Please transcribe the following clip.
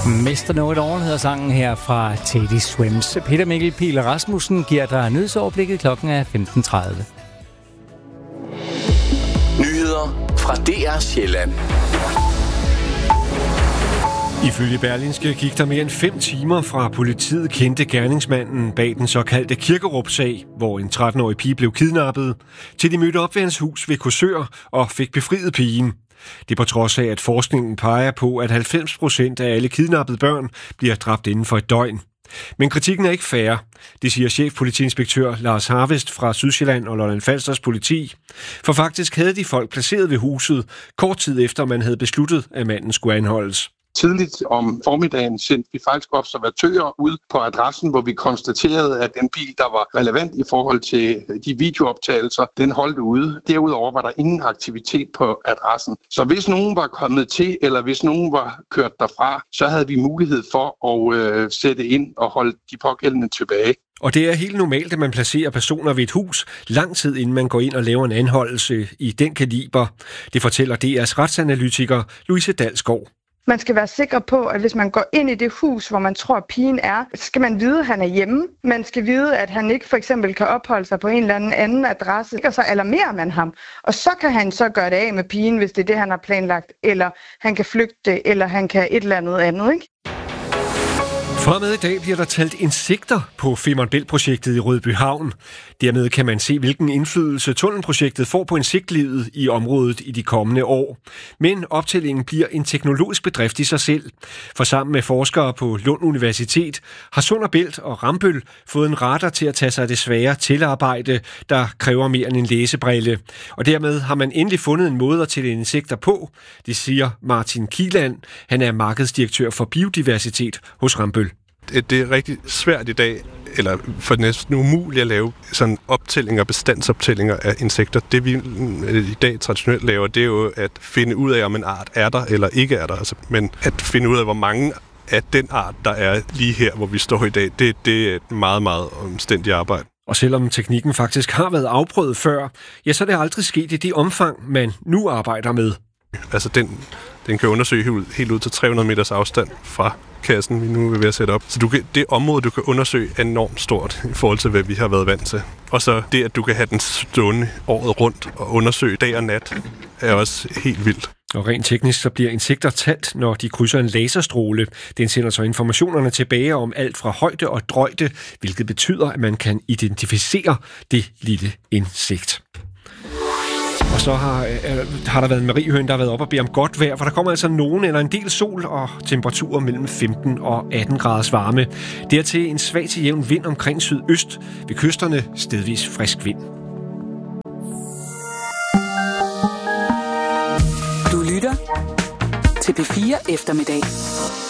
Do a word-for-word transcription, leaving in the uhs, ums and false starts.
Mister Know It All hedder sangen her fra Teddy Swims. Peter Mikkel Pihl Rasmussen giver dig nyhedsoverblikket. Klokken er femten tredive. Nyheder fra D R Sjælland. Ifølge Berlingske gik der mere end fem timer fra politiet kendte gerningsmanden bag den såkaldte Kirkerup-sag, hvor en tretten-årig pige blev kidnappet, til de mødte op ved hans hus ved Korsør og fik befriet pigen. Det på trods af, at forskningen peger på, at halvfems procent af alle kidnappede børn bliver dræbt inden for et døgn. Men kritikken er ikke fair. Det siger chefpolitiinspektør Lars Harvest fra Sydsjælland og Lolland Falsters politi. For faktisk havde de folk placeret ved huset, kort tid efter man havde besluttet, at manden skulle anholdes. Tidligt om formiddagen sendte vi faktisk observatører ud på adressen, hvor vi konstaterede, at den bil, der var relevant i forhold til de videooptagelser, den holdt ude. Derudover var der ingen aktivitet på adressen. Så hvis nogen var kommet til, eller hvis nogen var kørt derfra, så havde vi mulighed for at øh, sætte ind og holde de pågældende tilbage. Og det er helt normalt, at man placerer personer ved et hus lang tid inden man går ind og laver en anholdelse i den kaliber. Det fortæller D R's retsanalytiker Louise Dalsgaard. Man skal være sikker på, at hvis man går ind i det hus, hvor man tror, at pigen er, skal man vide, at han er hjemme. Man skal vide, at han ikke for eksempel kan opholde sig på en eller anden anden adresse. Og så alarmerer man ham. Og så kan han så gøre det af med pigen, hvis det er det, han har planlagt. Eller han kan flygte, eller han kan et eller andet andet, ikke? Fra med i dag bliver der talt insekter på Femern Bælt-projektet i Rødbyhavn. Dermed kan man se, hvilken indflydelse tunnelprojektet får på insektlivet i området i de kommende år. Men optællingen bliver en teknologisk bedrift i sig selv. For sammen med forskere på Lund Universitet har Sund og Bælt og Rambøll fået en radar til at tage sig af det svære tællearbejde, der kræver mere end en læsebrille. Og dermed har man endelig fundet en måde at tælle insekter på. Det siger Martin Kieland. Han er markedsdirektør for biodiversitet hos Rambøll. Det er rigtig svært i dag, eller for næsten umuligt at lave sådan optællinger, bestandsoptællinger af insekter. Det vi i dag traditionelt laver, det er jo at finde ud af, om en art er der eller ikke er der. Altså, men at finde ud af, hvor mange af den art, der er lige her, hvor vi står i dag, det, det er et meget, meget omstændigt arbejde. Og selvom teknikken faktisk har været afprøvet før, ja, så er det aldrig sket i det omfang, man nu arbejder med. Altså den, den kan undersøge helt ud, helt ud til tre hundrede meters afstand fra kassen, vi nu er ved at sætte op. Så du kan, det område, du kan undersøge, er enormt stort i forhold til, hvad vi har været vant til. Og så det, at du kan have den stående året rundt og undersøge dag og nat, er også helt vildt. Og rent teknisk så bliver insekter talt, når de krydser en laserstråle. Den sender så informationerne tilbage om alt fra højde og drøjde, hvilket betyder, at man kan identificere det lille insekt. Og så har, øh, har der været en mariehøne, der har været op og bede om godt vejr, for der kommer altså nogen eller en del sol og temperaturer mellem femten og atten graders varme. Dertil en svag til jævn vind omkring sydøst, ved kysterne stedvis frisk vind. Du lytter til P fire Eftermiddag.